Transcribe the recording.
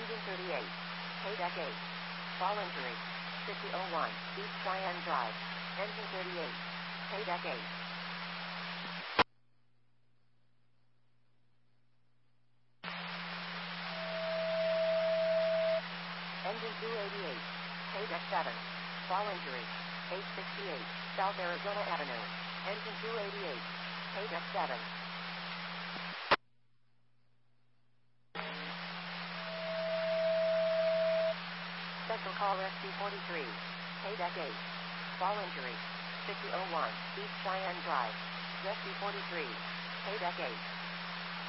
Engine 38. Paydeck 8. Fall injury. 5001 East Cheyenne Drive. Engine 38. Paydeck 8. Engine 288. Paydeck 7. Fall injury. 868 South Arizona Avenue. Engine 288. Paydeck 7. Special call Rescue 43. Paydeck 8. Fall injury. 5001 East Cheyenne Drive. Rescue 43. Paydeck 8.